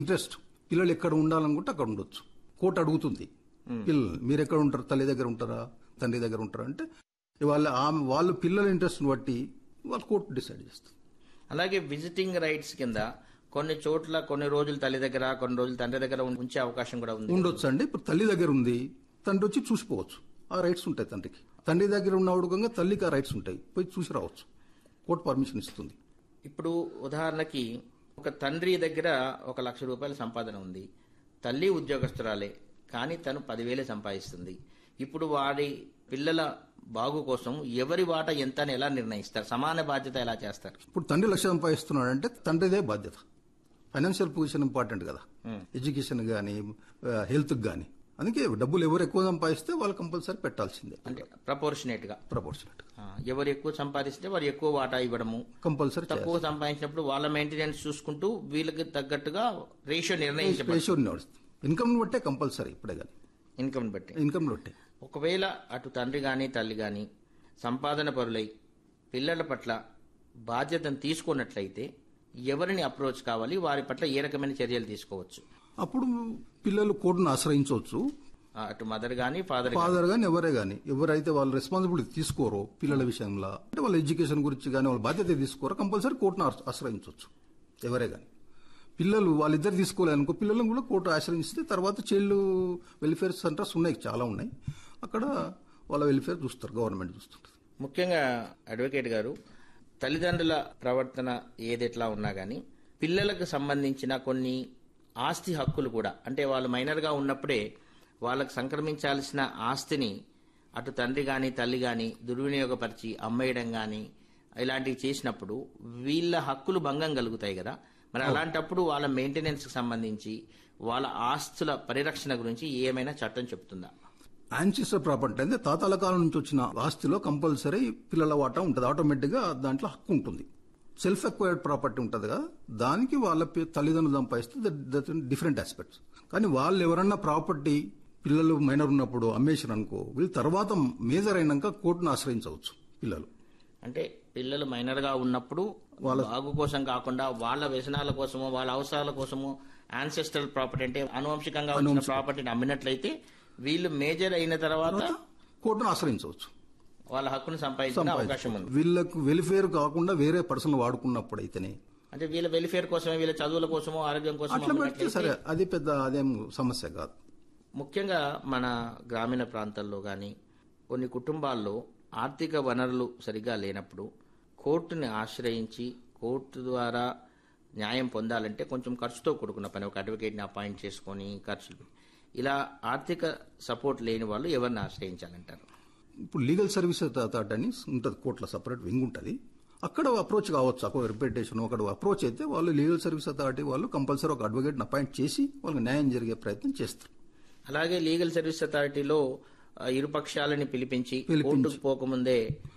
Interest పిల్లలు ఎక్కడ ఉండాలనుకుంటే అక్కడ ఉండొచ్చు. కోర్టు అడుగుతుంది పిల్లలు, మీరు ఎక్కడ ఉంటారు, తల్లి దగ్గర ఉంటారా తండ్రి దగ్గర ఉంటారా అంటే వాళ్ళు పిల్లల ఇంట్రెస్ట్ని బట్టి వాళ్ళు కోర్టు డిసైడ్ చేస్తుంది. అలాగే విజిటింగ్ రైట్స్ కింద కొన్ని చోట్ల కొన్ని రోజులు తల్లి దగ్గర కొన్ని రోజులు తండ్రి దగ్గర ఉంచే అవకాశం కూడా ఉంది. ఉండొచ్చు అండి. ఇప్పుడు తల్లి దగ్గర ఉంది, తండ్రి వచ్చి చూసిపోవచ్చు. ఆ రైట్స్ ఉంటాయి తండ్రికి. తండ్రి దగ్గర ఉన్న ఉడకంగా తల్లికి ఆ రైట్స్ ఉంటాయి, పోయి చూసి రావచ్చు. కోర్టు పర్మిషన్ ఇస్తుంది. ఇప్పుడు ఉదాహరణకి ఒక తండ్రి దగ్గర 1,00,000 రూపాయల సంపాదన ఉంది, తల్లి ఉద్యోగస్తురాలే, కానీ తను 10,000 సంపాదిస్తుంది. ఇప్పుడు వారి పిల్లల బాగు కోసం ఎవరి వాటా ఎంత అని ఎలా నిర్ణయిస్తారు? సమాన బాధ్యత ఎలా చేస్తారు? ఇప్పుడు తండ్రి 1,00,000 సంపాదిస్తున్నాడంటే తండ్రిదే బాధ్యత. ఫైనాన్షియల్ పొజిషన్ ఇంపార్టెంట్ కదా, ఎడ్యుకేషన్ కానీ హెల్త్ కానీ. అందుకే డబ్బులు ఎవరు ఎక్కువ సంపాదిస్తే వాళ్ళు కంపల్సరీ పెట్టాల్సిందే, అంటే ప్రపోర్షనేట్ గా. ఎవరు ఎక్కువ సంపాదిస్తే వారు ఎక్కువ వాటా ఇవ్వడము కంపల్సరీ. తక్కువ సంపాదించినప్పుడు వాళ్ళ మెయింటెనెన్స్ చూసుకుంటూ వీళ్ళకి తగ్గట్టుగా రేషియో నిర్ణయించబడుతుంది. ఇన్కమ్ బట్టే కంపల్సరీ. ఇప్పుడే కానీ ఇన్కమ్ బట్టే. ఒకవేళ అటు తండ్రి గాని తల్లి గాని సంపాదన పరులై పిల్లల పట్ల బాధ్యతను తీసుకున్నట్లయితే ఎవరిని అప్రోచ్ కావాలి, వారి పట్ల ఏ రకమైన చర్యలు తీసుకోవచ్చు? అప్పుడు పిల్లలు కోర్టును ఆశ్రయించవచ్చు. అటు మదర్ గాని ఫాదర్ గాని ఎవరే గాని, ఎవరైతే వాళ్ళు రెస్పాన్సిబిలిటీ తీసుకోరో పిల్లల విషయంలో, అంటే వాళ్ళ ఎడ్యుకేషన్ గురించి కానీ వాళ్ళ బాధ్యత తీసుకోరో కంపల్సరీ కోర్టును ఆశ్రయించవచ్చు. ఎవరే గాని పిల్లలు వాళ్ళిద్దరు తీసుకోలేదనుకో, పిల్లలను కూడా కోర్టు ఆశ్రయిస్తే తర్వాత చైల్డ్ వెల్ఫేర్ సెంటర్స్ ఉన్నాయి, చాలా ఉన్నాయి. అక్కడ వాళ్ళ వెల్ఫేర్ చూస్తారు, గవర్నమెంట్ చూస్తుంటుంది. ముఖ్యంగా అడ్వకేట్ గారు, తల్లిదండ్రుల ప్రవర్తన ఏదెట్లా ఉన్నా గానీ పిల్లలకు సంబంధించిన కొన్ని ఆస్తి హక్కులు కూడా, అంటే వాళ్ళు మైనర్గా ఉన్నప్పుడే వాళ్ళకు సంక్రమించాల్సిన ఆస్తిని అటు తండ్రి గాని తల్లి గాని దుర్వినియోగపరిచి అమ్మేయడం గాని ఇలాంటివి చేసినప్పుడు వీళ్ళ హక్కులు భంగం కలుగుతాయి కదా. మరి అలాంటప్పుడు వాళ్ళ మెయింటెనెన్స్ కి సంబంధించి వాళ్ళ ఆస్తుల పరిరక్షణ గురించి ఏమైనా చట్టం చెప్తుందా? యాన్సిస్టర్ ప్రాపర్టీ అంటే తాతల కాలం నుంచి వచ్చిన ఆస్తిలో కంపల్సరీ పిల్లల వాటా ఉంటుంది. ఆటోమేటిక్ గా దాంట్లో హక్కు ఉంటుంది. సెల్ఫ్ అక్వైర్డ్ ప్రాపర్టీ ఉంటుంది కదా, దానికి వాళ్ళ తల్లిదండ్రులు సంపాదిస్తే డిఫరెంట్ ఆస్పెక్ట్స్. కానీ వాళ్ళు ఎవరన్నా ప్రాపర్టీ పిల్లలు మైనర్ ఉన్నప్పుడు అమ్మేసారు అనుకో, వీళ్ళు తర్వాత మేజర్ అయినాక కోర్టును ఆశ్రయించవచ్చు పిల్లలు. అంటే పిల్లలు మైనర్ గా ఉన్నప్పుడు వాళ్ళ బాగు కోసం కాకుండా వాళ్ళ వ్యసనాల కోసమో వాళ్ళ అవసరాల కోసమో యాన్సెస్ట్రల్ ప్రాపర్టీ అంటే అనువంశికంగా వచ్చిన ప్రాపర్టీని అమ్మినట్లయితే వీళ్ళు మేజర్ అయిన తర్వాత కోర్టును ఆశ్రయించవచ్చు, వాళ్ళ హక్కును సంపాదించే అవకాశం ఉంది. వీళ్ళకు వెల్ఫేర్ కాకుండా వేరే పర్సన్ వాడుకున్నప్పుడు అయితేనే, అంటే వీళ్ళ వెల్ఫేర్ కోసమే, వీళ్ళ చదువుల కోసమో ఆరోగ్యం కోసం సరే, అది పెద్ద అదేం సమస్య కాదు. ముఖ్యంగా మన గ్రామీణ ప్రాంతాల్లో కానీ కొన్ని కుటుంబాల్లో ఆర్థిక వనరులు సరిగా లేనప్పుడు కోర్టుని ఆశ్రయించి కోర్టు ద్వారా న్యాయం పొందాలంటే కొంచెం ఖర్చుతో కూడుకున్న పని. ఒక అడ్వకేట్ని అపాయింట్ చేసుకొని ఖర్చులు, ఇలా ఆర్థిక సపోర్ట్ లేని వాళ్ళు ఎవరిని ఆశ్రయించాలంటారు? ఇప్పుడు లీగల్ సర్వీస్ అథారిటీ అని ఉంటుంది, కోర్టులో సపరేట్ వింగ్ ఉంటుంది. అక్కడ అప్రోచ్ కావచ్చు. అక్కడ రిప్రజెంటేషన్ అక్కడ అప్రోచ్ అయితే వాళ్ళు లీగల్ సర్వీస్ అథారిటీ వాళ్ళు కంపల్సరీ ఒక అడ్వకేట్ని అపాయింట్ చేసి వాళ్ళకి న్యాయం జరిగే ప్రయత్నం చేస్తారు. అలాగే లీగల్ సర్వీస్ అథారిటీలో ఇరుపక్షాలని పిలిపించి కోర్టుకు పోకముందే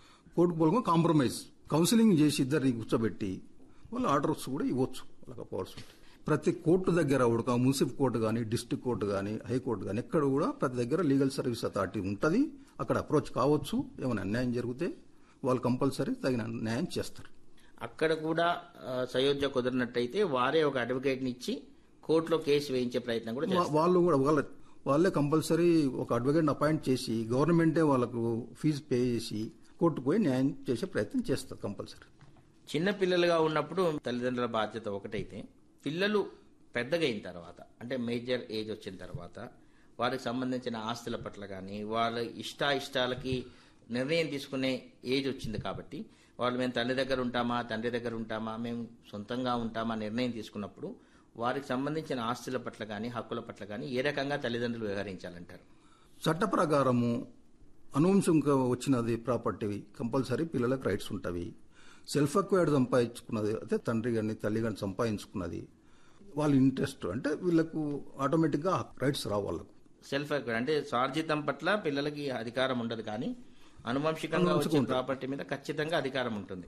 కాంప్రమైజ్ కౌన్సిలింగ్ చేసి ఇద్దరిని కూర్చోబెట్టి వాళ్ళు ఆర్డర్స్ కూడా ఇవ్వచ్చు. వాళ్ళకి పవర్స్ ఉంటాయి. ప్రతి కోర్టు దగ్గర కూడా మున్సిపల్ కోర్టు కానీ డిస్ట్రిక్ట్ కోర్టు కానీ హైకోర్టు కానీ ఎక్కడ కూడా ప్రతి దగ్గర లీగల్ సర్వీస్ అథారిటీ ఉంటుంది. అక్కడ అప్రోచ్ కావచ్చు. ఏమైనా అన్యాయం జరిగితే వాళ్ళు కంపల్సరీ తగిన న్యాయం చేస్తారు. అక్కడ కూడా సయోధ్య కుదిరినట్టయితే వారే ఒక అడ్వకేట్ని ఇచ్చి కోర్టులో కేసు వేయించే ప్రయత్నం కూడా చేస్తారు. వాళ్ళే కంపల్సరీ ఒక అడ్వకేట్ని అపాయింట్ చేసి గవర్నమెంటే వాళ్ళకు ఫీజు పే చేసి కోర్టుకు పోయి న్యాయం చేసే ప్రయత్నం చేస్తారు కంపల్సరీ. చిన్న పిల్లలుగా ఉన్నప్పుడు తల్లిదండ్రుల బాధ్యత ఒకటైతే, పిల్లలు పెద్దగా అయిన తర్వాత అంటే మేజర్ ఏజ్ వచ్చిన తర్వాత వారికి సంబంధించిన ఆస్తుల పట్ల కానీ వాళ్ళ ఇష్టాలకి నిర్ణయం తీసుకునే ఏజ్ వచ్చింది కాబట్టి వాళ్ళు మేము తల్లి దగ్గర ఉంటామా తండ్రి దగ్గర ఉంటామా మేము సొంతంగా ఉంటామా నిర్ణయం తీసుకున్నప్పుడు వారికి సంబంధించిన ఆస్తుల పట్ల కానీ హక్కుల పట్ల కానీ ఏ రకంగా తల్లిదండ్రులు వ్యవహరించాలంటారు? చట్ట ప్రకారము అనువంశంగా వచ్చినది ప్రాపర్టీ కంపల్సరీ పిల్లలకు రైట్స్ ఉంటాయి. సెల్ఫ్ అక్వైర్డ్ సంపాదించుకున్నది అయితే తండ్రి కానీ తల్లి కానీ సంపాదించుకున్నది వాళ్ళ ఇంట్రెస్ట్ అంటే వీళ్ళకు ఆటోమేటిక్ గా రైట్స్ రావు. వాళ్ళకు సెల్ఫ్ అక్వైర్డ్ అంటే స్వార్జితం పట్ల పిల్లలకి అధికారం ఉండదు, కానీ అనువంశికంగా వచ్చిన ప్రాపర్టీ మీద ఖచ్చితంగా అధికారం ఉంటుంది.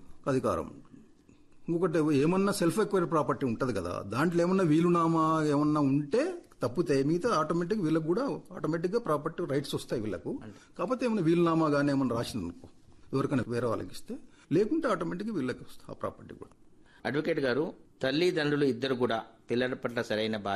ఇంకొకటి ఏమన్నా సెల్ఫ్ అక్వైర్డ్ ప్రాపర్టీ ఉంటది కదా, దాంట్లో ఏమన్నా వీలునామా ఏమన్నా ఉంటే తప్పితే మిగతా ఆటోమేటిక్ వీళ్ళకి కూడా ఆటోమేటిక్ గా ప్రాపర్టీ రైట్స్ వస్తాయి వీళ్ళకు. కాకపోతే ఏమన్నా వీలునామా కానీ ఏమన్నా రాసిందనుకో ఎవరికైనా వేరే వాళ్ళకి ఇస్తే, లేకుంటే ఆటోమేటిక్ వీళ్ళకి వస్తుంది ఆ ప్రాపర్టీ కూడా. అడ్వకేట్ గారు, తల్లిదండ్రులు ఇద్దరు కూడా పిల్లల పట్ల సరైన